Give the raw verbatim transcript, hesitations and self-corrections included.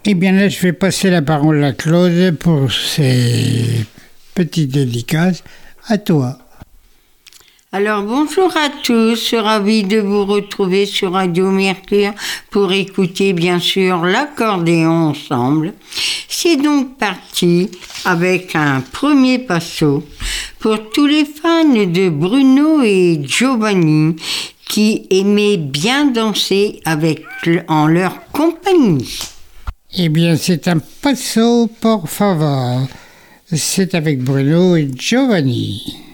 Eh bien là, je vais passer la parole à Claude pour ses petites dédicaces. À toi. Alors bonjour à tous, ravi de vous retrouver sur Radio Mercure pour écouter bien sûr l'accordéon ensemble. C'est donc parti avec un premier passo pour tous les fans de Bruno et Giovanni qui aimaient bien danser avec, en leur compagnie. Eh bien c'est un passo por favor. C'est avec Bruno et Giovanni.